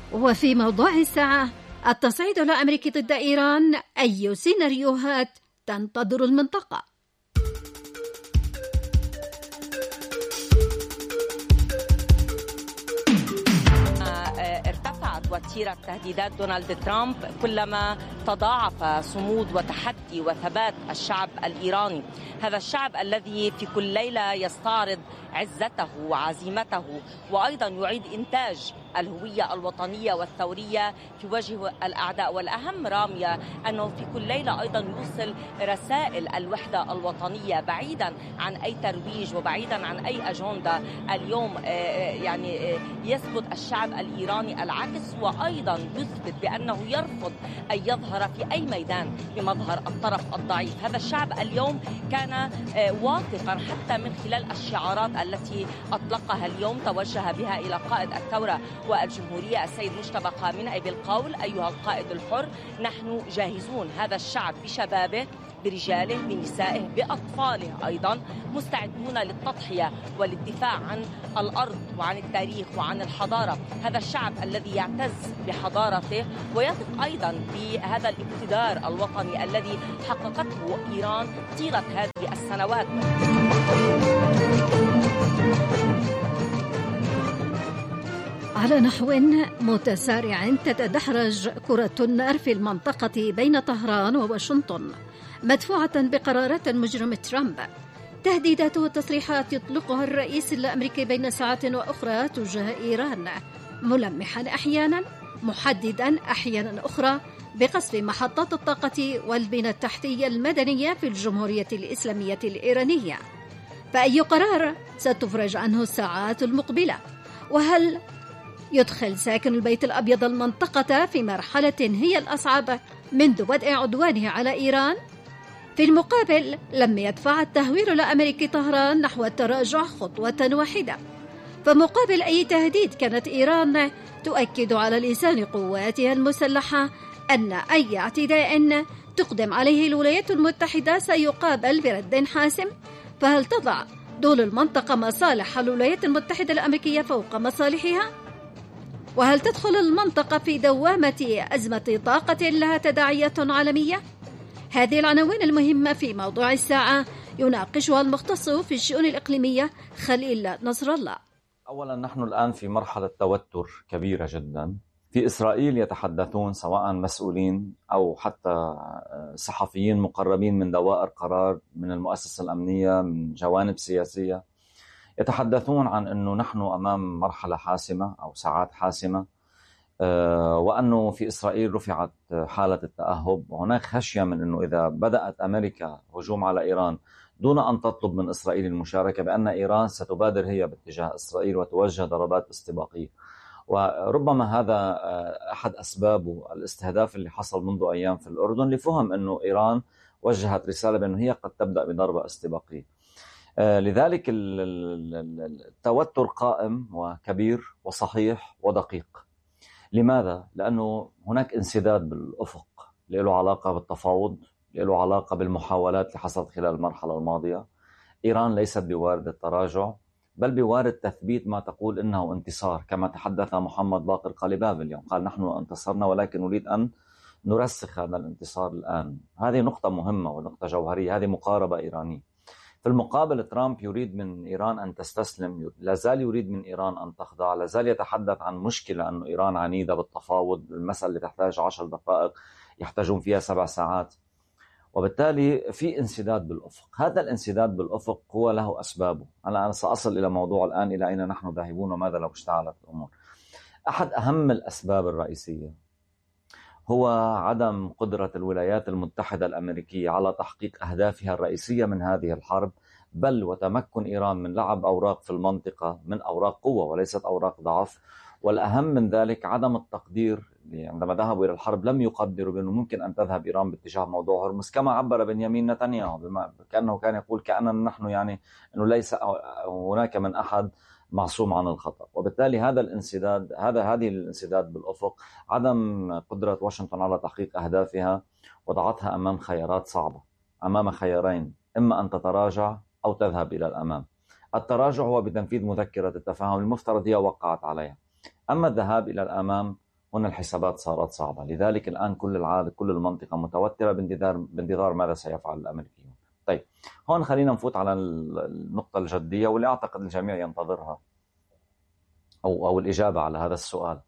وفي موضوع الساعة: التصعيد الأمريكي ضد إيران، أي سيناريوهات تنتظر المنطقة؟ ارتفعت وتيرة تهديدات دونالد ترامب كلما تضاعف صمود وتحدي وثبات الشعب الإيراني، هذا الشعب الذي في كل ليلة يستعرض عزته وعزيمته، وأيضا يعيد إنتاج الهوية الوطنية والثورية في وجه الأعداء. والأهم رامية أنه في كل ليلة أيضا يوصل رسائل الوحدة الوطنية بعيدا عن أي ترويج وبعيدا عن أي أجندة. اليوم يعني يثبت الشعب الإيراني العكس، وأيضا يثبت بأنه يرفض أن يظهر في أي ميدان بمظهر الطرف الضعيف. هذا الشعب اليوم كان واثقا حتى من خلال الشعارات التي أطلقها اليوم، توجه بها إلى قائد الثورة والجمهورية السيد مجتبى خامنئي بالقول: أيها القائد الحر، نحن جاهزون. هذا الشعب بشبابه، برجاله، بنسائه، بأطفاله أيضا مستعدون للتضحية وللدفاع عن الأرض وعن التاريخ وعن الحضارة. هذا الشعب الذي يعتز بحضارته ويثق أيضا بهذا الابتدار الوطني الذي حققته إيران طيلة هذه السنوات. على نحو متسارع تتدحرج كرة النار في المنطقة بين طهران وواشنطن، مدفوعة بقرارات المجرم ترامب. تهديدات وتصريحات يطلقها الرئيس الأمريكي بين ساعات وأخرى تجاه إيران، ملمحا أحيانا، محددا أحيانا أخرى بقصف محطات الطاقة والبنى التحتية المدنية في الجمهورية الإسلامية الإيرانية. فأي قرار ستفرج عنه الساعات المقبلة؟ وهل يدخل ساكن البيت الأبيض المنطقة في مرحلة هي الأصعب منذ بدء عدوانه على إيران؟ في المقابل، لم يدفع التهوير الأمريكي طهران نحو التراجع خطوة واحدة، فمقابل أي تهديد كانت إيران تؤكد على لسان قواتها المسلحة أن أي اعتداء تقدم عليه الولايات المتحدة سيقابل برد حاسم. فهل تضع دول المنطقة مصالح الولايات المتحدة الأمريكية فوق مصالحها؟ وهل تدخل المنطقة في دوامة أزمة طاقة لها تداعيات عالمية؟ هذه العناوين المهمة في موضوع الساعة، يناقشها المختص في الشؤون الإقليمية خليل نصر الله. أولا، نحن الآن في مرحلة توتر كبيرة جدا. في إسرائيل يتحدثون، سواء مسؤولين أو حتى صحفيين مقربين من دوائر قرار، من المؤسسة الأمنية، من جوانب سياسية، يتحدثون عن أنه نحن أمام مرحلة حاسمة أو ساعات حاسمة، وأنه في إسرائيل رفعت حالة التأهب، وهناك خشية من أنه إذا بدأت أمريكا هجوم على إيران دون أن تطلب من إسرائيل المشاركة، بأن إيران ستبادر هي باتجاه إسرائيل وتوجه ضربات استباقية. وربما هذا أحد أسباب الاستهداف اللي حصل منذ أيام في الأردن، لفهم أنه إيران وجهت رسالة بأنه هي قد تبدأ بضربة استباقية. لذلك التوتر قائم وكبير وصحيح ودقيق. لماذا؟ لأنه هناك انسداد بالأفق له علاقة بالتفاوض، له علاقة بالمحاولات اللي حصلت خلال المرحلة الماضية. إيران ليست بوارد التراجع، بل بوارد تثبيت ما تقول إنه انتصار، كما تحدث محمد باقر قالباف اليوم، قال: نحن انتصرنا ولكن نريد أن نرسخ هذا الانتصار الآن. هذه نقطة مهمة ونقطة جوهرية، هذه مقاربة إيرانية. في المقابل، ترامب يريد من إيران أن تستسلم، لازال يريد من إيران أن تخضع، لازال يتحدث عن مشكلة أن إيران عنيدة بالتفاوض، المسألة اللي تحتاج 10 دقائق يحتاجون فيها 7 ساعات. وبالتالي في انسداد بالأفق. هذا الانسداد بالأفق هو له أسبابه. أنا سأصل إلى موضوع الآن، إلى أين نحن ذاهبون وماذا لو اشتعلت الأمور. أحد أهم الأسباب الرئيسية هو عدم قدرة الولايات المتحدة الأمريكية على تحقيق أهدافها الرئيسية من هذه الحرب، بل وتمكن إيران من لعب أوراق في المنطقة، من أوراق قوة وليست أوراق ضعف. والأهم من ذلك عدم التقدير. عندما ذهبوا إلى الحرب لم يقدروا بأنه ممكن أن تذهب إيران باتجاه موضوع هرمز، كما عبر بنيامين نتنياهو، كأنه كان يقول كأننا نحن يعني أنه ليس هناك من أحد معصوم عن الخطأ. وبالتالي هذا الانسداد، هذه الانسداد بالأفق، عدم قدرة واشنطن على تحقيق أهدافها، وضعتها أمام خيارات صعبة، أمام خيارين: إما أن تتراجع أو تذهب إلى الأمام. التراجع هو بتنفيذ مذكرة التفاهم المفترض هي وقعت عليها، أما الذهاب إلى الأمام هنا الحسابات صارت صعبة. لذلك الآن كل العالم، كل المنطقة متوترة بانتظار ماذا سيفعل الأمريكيون. طيب، هون خلينا نفوت على النقطة الجدية واللي أعتقد الجميع ينتظرها أو الإجابة على هذا السؤال،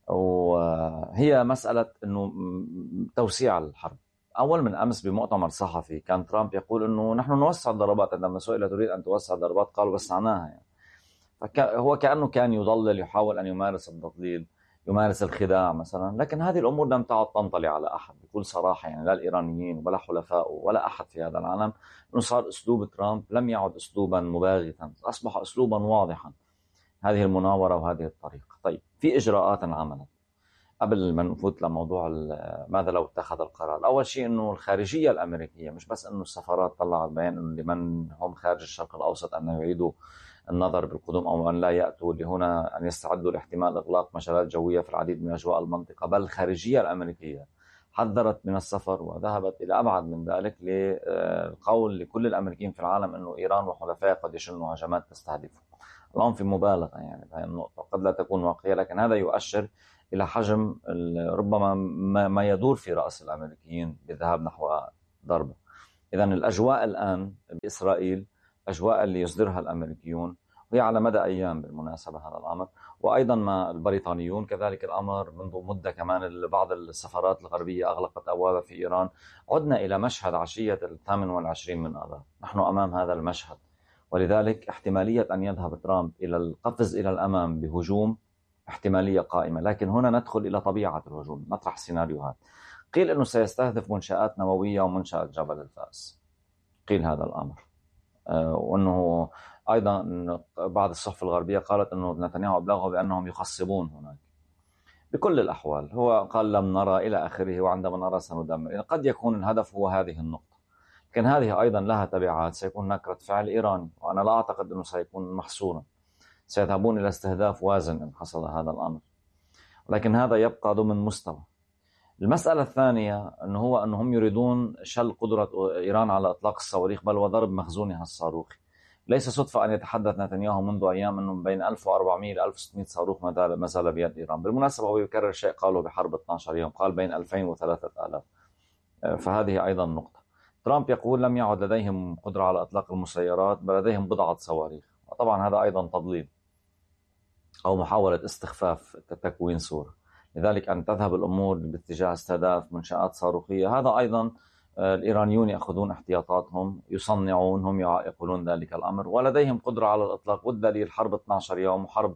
وهي مسألة أنه توسيع الحرب. أول من أمس بمؤتمر صحفي كان ترامب يقول أنه نحن نوسع الضربات، عندما سئل تريد أن توسع الضربات قالوا وسعناها يعني. هو كأنه كان يضلل، يحاول أن يمارس التضليل، يمارس الخداع مثلا، لكن هذه الأمور لم تعد تنطلي على أحد بكل صراحة، يعني لا الإيرانيين ولا حلفائه ولا أحد في هذا العالم، أنه صار أسلوب ترامب لم يعد أسلوبا مباغتا، أصبح أسلوبا واضحا، هذه المناورة وهذه الطريقة. طيب، في إجراءات عملت قبل ما نفوت لموضوع ماذا لو اتخذ القرار. أول شيء أنه الخارجية الأمريكية، مش بس أنه السفارات طلعت بيان أنه لمن هم خارج الشرق الأوسط أن يعيدوا النظر بالقدوم أو أن لا يأتوا لهنا، أن يستعدوا لاحتمال إغلاق مجالات جوية في العديد من أجواء المنطقة. بل الخارجية الأمريكية حذرت من السفر وذهبت إلى أبعد من ذلك للقول لكل الأمريكيين في العالم أنه إيران وحلفائها قد يشنوا هجمات تستهدفهم. الآن في مبالغة يعني بهذه النقطة، قد لا تكون واقعية، لكن هذا يؤشر إلى حجم ربما ما يدور في رأس الأمريكيين بالذهاب نحو ضربة. إذن الأجواء الآن بإسرائيل أجواء اللي يصدرها الأمريكيون، وهي على مدى أيام بالمناسبة هذا الأمر، وأيضا ما البريطانيون كذلك الأمر منذ مدة. كمان بعض السفارات الغربية أغلقت أبوابها في إيران. عدنا إلى مشهد عشية 28 من آذار، نحن أمام هذا المشهد، ولذلك احتمالية أن يذهب ترامب إلى القفز إلى الأمام بهجوم احتمالية قائمة. لكن هنا ندخل إلى طبيعة الهجوم، نطرح سيناريوهات. قيل أنه سيستهدف منشآت نووية ومنشأة جبل الفأس، قيل هذا الأمر، وأنه أيضا بعض الصحف الغربية قالت أنه نتنياهو أبلغه بأنهم يخصبون هناك. بكل الأحوال هو قال لم نرى إلى آخره، وعندما نرى سندمر. قد يكون الهدف هو هذه النقطة، لكن هذه أيضا لها تبعات. سيكون هناك رد فعل إيراني، وأنا لا أعتقد أنه سيكون محصورا، سيذهبون إلى استهداف وازن إن حصل هذا الأمر، لكن هذا يبقى ضمن مستوى. المسألة الثانية أنهم يريدون شل قدرة إيران على إطلاق الصواريخ بل وضرب مخزونها الصاروخي. ليس صدفة أن يتحدث نتنياهو منذ أيام أنه بين 1400 إلى 1600 صاروخ ما زال بيد إيران. بالمناسبة هو يكرر شيء قاله بحرب 12 يوم، قال بين 2000 و 3000. فهذه أيضا نقطة. ترامب يقول لم يعد لديهم قدرة على إطلاق المسيرات بل لديهم بضعة صواريخ، وطبعا هذا أيضا تضليل أو محاولة استخفاف تكوين صورة. لذلك أن تذهب الأمور باتجاه استهداف منشآت صاروخية، هذا أيضا الإيرانيون يأخذون احتياطاتهم، يصنعون، هم يقولون ذلك الأمر، ولديهم قدرة على الإطلاق. والدليل حرب 12 يوم وحرب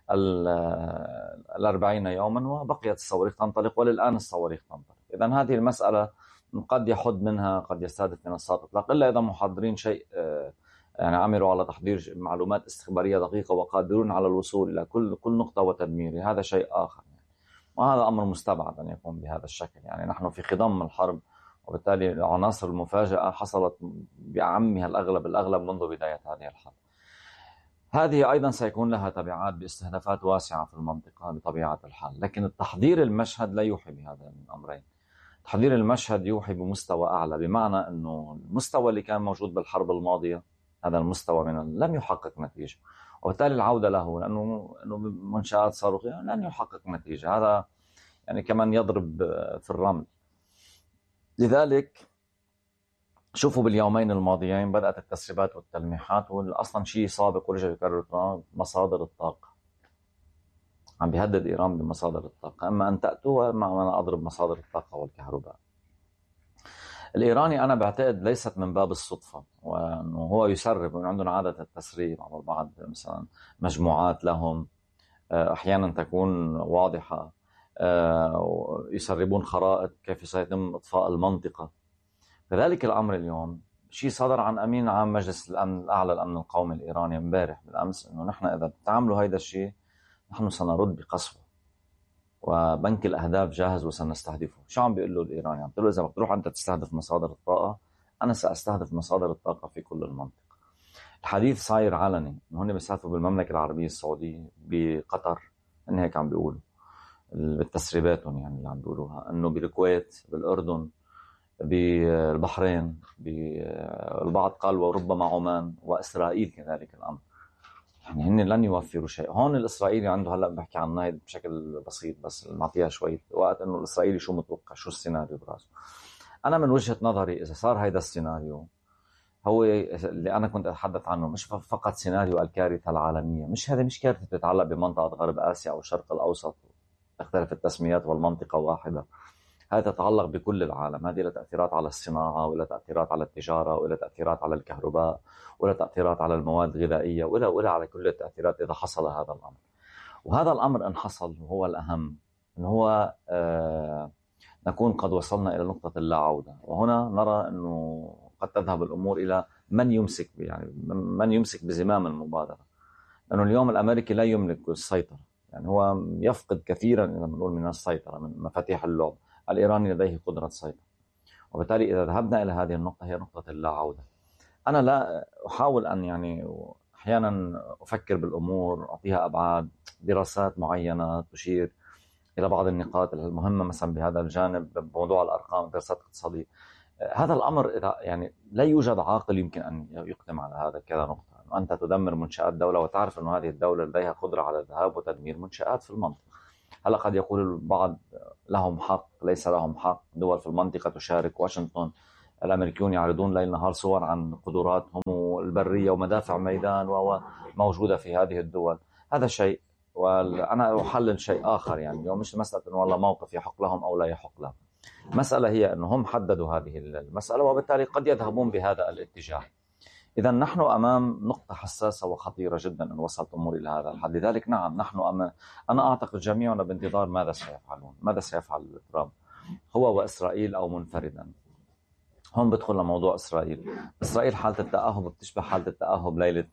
40 يوما وبقيت الصواريخ تنطلق، وللآن الصواريخ تنطلق. إذن هذه المسألة قد يحد منها، قد يستهدف منصات إطلاق، إلا إذا محضرين شيء، يعني عملوا على تحضير معلومات استخبارية دقيقة وقادرون على الوصول إلى كل نقطة وتدميرها، هذا شيء آخر يعني. وهذا أمر مستبعد أن يكون بهذا الشكل. يعني نحن في خضم الحرب، وبالتالي عناصر المفاجأة حصلت بأعمها الأغلب منذ بداية هذه الحرب. هذه أيضا سيكون لها تبعات باستهدافات واسعة في المنطقة بطبيعة الحال. لكن التحضير المشهد لا يوحي بهذا الأمرين. تحضير المشهد يوحي بمستوى أعلى، بمعنى أنه المستوى اللي كان موجود بالحرب الماضية، هذا المستوى لم يحقق نتيجة، وبالتالي العودة له لأنه منشآت صاروخية لن يحقق نتيجة. هذا يعني كمان يضرب في الرمل. لذلك شوفوا باليومين الماضيين بدأت التسريبات والتلميحات، والأصلا شيء سابق ورجع يكرر مصادر الطاقة. عم بيهدد إيران بمصادر الطاقة، أما أن تأتوا مع أنا أضرب مصادر الطاقة والكهرباء. الإيراني أنا بعتقد ليست من باب الصدفة، وأنه هو يسرب، وأن عندنا عادة التسريب على بعض مثلا مجموعات لهم أحيانا تكون واضحة، يسربون خرائط كيف سيتم إطفاء المنطقة. كذلك الأمر اليوم شيء صدر عن أمين عام مجلس الأمن الأعلى الأمن القومي الإيراني امبارح بالأمس، أنه نحن إذا بتعملوا هيدا الشيء نحن سنرد بقسوة، وبنك الأهداف جاهز وسنستهدفه. شو عم بيقول له الإيراني؟ عم بيقول له إذا بتروح أنت تستهدف مصادر الطاقة، أنا سأستهدف مصادر الطاقة في كل المنطقة. الحديث صاير علني، هن بيستهدفوا بالمملكة العربية السعودية، بقطر، إن هيك عم بيقولوا بالتسريباتهم يعني اللي عم بيقولوها، إنه بالكويت، بالأردن، بالبحرين، بالبعض قال وربما عمان، وإسرائيل كذلك الأمر. يعني هن لن يوفروا شيء. هون الإسرائيلي عنده، هلأ بحكي عن النهاية بشكل بسيط بس نعطيها شوية وقت، إنه الإسرائيلي شو متوقع، شو السيناريو براسه. أنا من وجهة نظري إذا صار هيدا السيناريو، هو اللي أنا كنت أتحدث عنه، مش فقط سيناريو الكارثة العالمية، هذه مش كارثة تتعلق بمنطقة غرب آسيا أو الشرق الأوسط، تختلف التسميات والمنطقة واحدة. هذا تتعلق بكل العالم. هذه لها تأثيرات على الصناعة، ولا تأثيرات على التجارة، ولا تأثيرات على الكهرباء، ولا تأثيرات على المواد الغذائية، ولا على كل التأثيرات إذا حصل هذا الأمر. وهذا الأمر إن حصل وهو الأهم، إن هو نكون قد وصلنا إلى نقطة اللا عودة. وهنا نرى أنه قد تذهب الأمور إلى من يمسك بزمام المبادرة، لأنه اليوم الأمريكي لا يملك السيطرة، يعني هو يفقد كثيرا إذا نقول من السيطرة، من مفاتيح اللعب. الإيراني لديه قدرة سيطرة، وبالتالي إذا ذهبنا إلى هذه النقطة هي نقطة اللا عودة. أنا لا أحاول أن أحيانا أفكر بالأمور، أعطيها أبعاد، دراسات معينة تشير إلى بعض النقاط المهمة مثلا بهذا الجانب، بموضوع الأرقام، دراسات اقتصادية. هذا الأمر إذا لا يوجد عاقل يمكن أن يقدم على هذا كذا نقطة، أنه أنت تدمر منشآت دولة وتعرف أن هذه الدولة لديها قدرة على الذهاب وتدمير منشآت في المنطقة. هلا قد يقول البعض لهم حق، ليس لهم حق. دول في المنطقة تشارك، واشنطن، الأمريكيون يعرضون ليل نهار صور عن قدراتهم والبرية ومدافع ميدان وموجودة في هذه الدول. هذا شيء، وأنا أحلل شيء آخر. يعني اليوم مش مسألة أنه والله موقف يحق لهم أو لا يحق لهم، مسألة هي أنهم حددوا هذه المسألة وبالتالي قد يذهبون بهذا الاتجاه. إذا نحن أمام نقطة حساسة وخطيرة جدا أن وصلت الأمور إلى هذا الحد. لذلك نعم، نحن أنا أعتقد جميعنا بانتظار ماذا سيفعلون، ماذا سيفعل ترامب، هو وإسرائيل أو منفردا. هون بدخل لموضوع إسرائيل حالة التأهب بتشبه حالة التأهب ليلة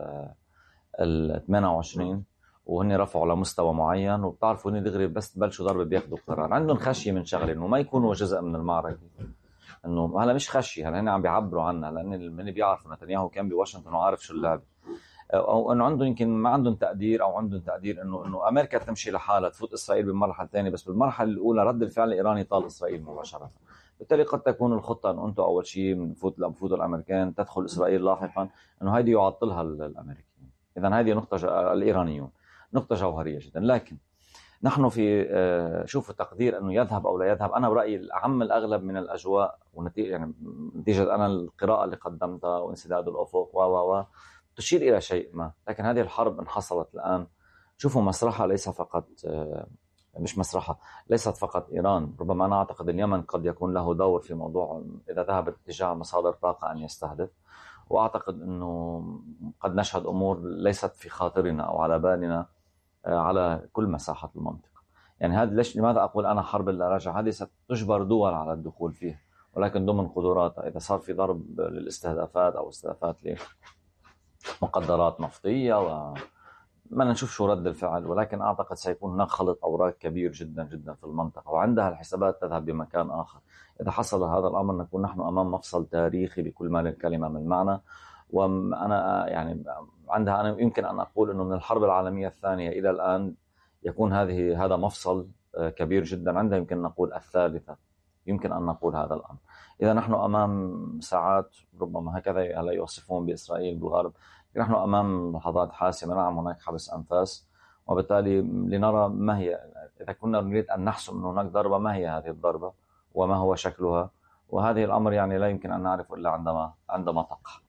28، وهن رفعوا لمستوى معين، وبتعرفوا هن دغري بس بلشوا ضرب بياخذوا قرار. عندهم خشية من شغله انه ما يكونوا جزء من المعركة، انه هلا مش خشية، هلا هن عم بيعبروا عنها، لان من بيعرفوا نتنياهو كان بواشنطن وعارف شو اللعبة، او انه عندهم يمكن ما عندهم تقدير، او عندهم تقدير انه امريكا تمشي لحالها تفوت اسرائيل بمرحلة ثانية، بس بالمرحلة الاولى رد الفعل الايراني طال اسرائيل مباشرة. بالتالي قد تكون الخطة انه انتم اول شيء بفوتوا الامريكان، تدخل اسرائيل لاحقا، انه هيدي يعطلها الامريكيين. اذا هذه نقطة الايرانيون نقطة جوهرية جدا. لكن نحن في شوفوا تقدير أنه يذهب أو لا يذهب. أنا برأيي الأعم الأغلب من الأجواء ونتيجة نتيجة أنا القراءة اللي قدمتها وانسداد الأفق تشير إلى شيء ما. لكن هذه الحرب إن حصلت الآن، شوفوا مسرحها ليس فقط مش مسرحها ليست فقط إيران. ربما أنا أعتقد اليمن قد يكون له دور في موضوع إذا ذهبت اتجاه مصادر طاقة أن يستهدف، وأعتقد أنه قد نشهد أمور ليست في خاطرنا أو على بالنا على كل مساحة المنطقة. يعني هذا لماذا أقول أنا حرب لا رجعة؟ هذه ستجبر دول على الدخول فيها، ولكن ضمن قدراتها. إذا صار في ضرب للاستهدافات أو استهدافات لمقدرات نفطية ما نشوف شو رد الفعل، ولكن أعتقد سيكون هناك خلط أوراق كبير جدا جدا في المنطقة، وعندها الحسابات تذهب بمكان آخر. إذا حصل هذا الأمر نكون نحن أمام مفصل تاريخي بكل ما للكلمة من معنى. وأنا يعني أنا يمكن أن أقول أنه من الحرب العالمية الثانية إلى الآن يكون هذا مفصل كبير جدا. عندها يمكن نقول الثالثة، يمكن أن نقول هذا الأمر. إذا نحن أمام ساعات، ربما هكذا هلا يوصفون بإسرائيل بالغرب، نحن أمام لحظات حاسمة. نعم هناك حبس أنفاس، وبالتالي لنرى ما هي، إذا كنا نريد أن نحسم أن هناك ضربة، ما هي هذه الضربة وما هو شكلها. وهذه الأمر يعني لا يمكن أن نعرف إلا عندما تقع.